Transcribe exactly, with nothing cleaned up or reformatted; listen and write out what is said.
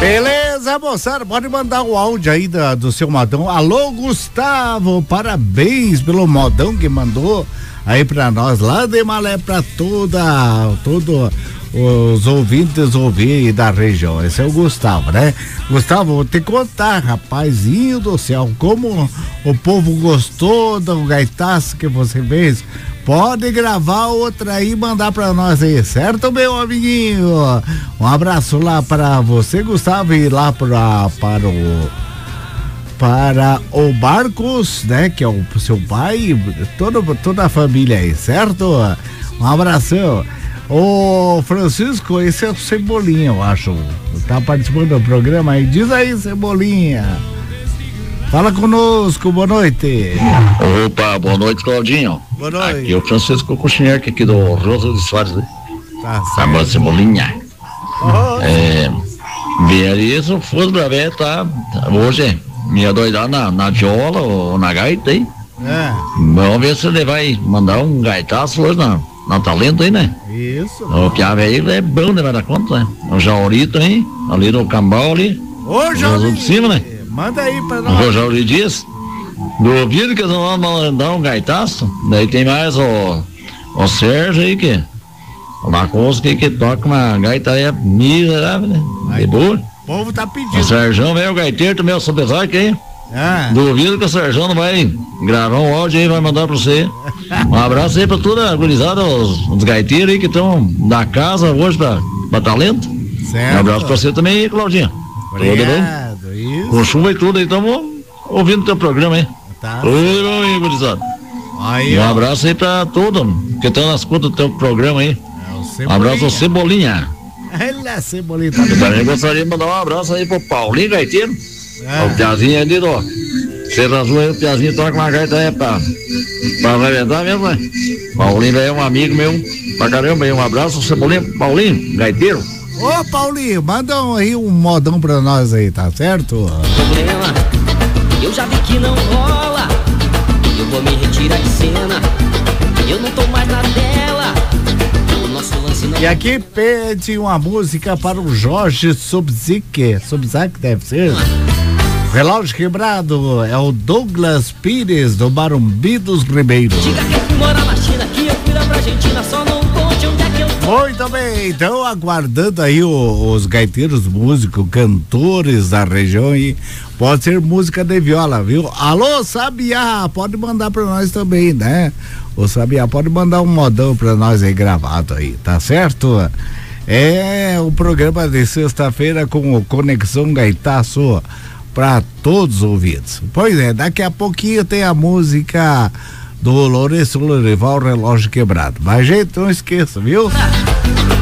Beleza, moçada, pode mandar o áudio aí da, do seu modão. Alô, Gustavo, parabéns pelo modão que mandou aí pra nós, lá de Malé pra toda, todo os ouvintes ouvir da região. Esse é o Gustavo, né? Gustavo, vou te contar, rapazinho do céu, como o povo gostou do gaitaço que você fez. Pode gravar outra aí e mandar pra nós aí, certo, meu amiguinho? Um abraço lá para você, Gustavo, e lá pra, para o para o Marcos, né, que é o seu pai, toda, toda a família aí, certo? Um abração. Ô Francisco, esse é o Cebolinha, eu acho, tá participando do programa aí. Diz aí, Cebolinha. Fala conosco, boa noite. Opa, boa noite, Claudinho. Boa noite. Aqui é o Francisco Cuxinherque, aqui do Rosa de Soares, né? Tá certo. A Cebolinha. Oh. É, ver isso, fosse pra ver, tá? Hoje, me adoidar na, na viola ou na gaita aí. É. Vamos ver se ele vai mandar um gaitaço hoje na, na Talento aí, né? Isso. O Piava aí é bom, né? Vai dar conta, né? O Jaurito aí, ali no Cambau ali. Ô, Jaurito. De cima, né? Manda aí pra nós. O Jauri Dias. Do ouvido que eles vão mandar um gaitaço. Daí tem mais o, o Sérgio aí que. O Marcos que, que toca uma gaita aí miserável, né? De boa. O povo tá pedindo. O Sérgio é o gaiteiro também, o Sobezak aí. Ah. Duvido que o Sérgio não vai gravar um áudio aí e vai mandar pra você. Um abraço aí pra toda a gurizada, os, os gaiteiros aí que estão na casa hoje pra, pra Talento. Certo. Um abraço pra você também aí, Claudinha. Obrigado. Isso. Com chuva e tudo, aí estamos ouvindo o teu programa aí. Tá. Tudo bom aí, gurizada. Aí, um ó. abraço aí pra todos que estão nas contas do teu programa aí. É, um abraço ao Cebolinha. Ele é Cebolinha. Eu também gostaria de mandar um abraço aí pro Paulinho Gaiteiro. É. O Piazinho ali do Serra Azul aí, o Piazinho toca uma gaita aí pra, pra arrebentar mesmo, né? Paulinho é um amigo meu pra caramba aí. Um abraço ao Cebolinha, Paulinho Gaiteiro. Ô, Paulinho, manda aí um modão pra nós aí, tá certo? Problema, eu já vi que não rola. Eu vou me retirar de cena. Eu não tô mais na dela. O nosso lance não. E aqui pede uma música para o Jorge Sobzik. Sobzik deve ser. Relógio Quebrado é o Douglas Pires do Barumbi dos Ribeiros. Diga que eu fui morar na China, que eu fui lá pra Argentina, só não conte onde é que eu tô. Muito bem, então aguardando aí o, os gaiteiros, músicos, cantores da região e pode ser música de viola, viu? Alô, Sabiá, pode mandar pra nós também, né? O Sabiá pode mandar um modão pra nós aí gravado aí, tá certo? É o programa de sexta-feira com o Conexão Gaitaço para todos os ouvintes. Pois é, daqui a pouquinho tem a música do Lourenço Lorival, Relógio Quebrado. Mas gente, não esqueça, viu?